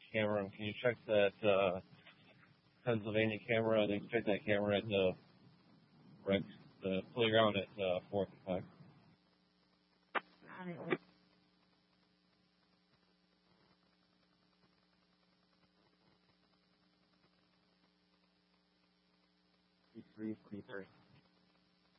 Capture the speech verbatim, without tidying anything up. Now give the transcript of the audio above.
camera. Can you check that uh, Pennsylvania camera? They check that camera at the right, the playground at uh, fourth and five. Three, three, three.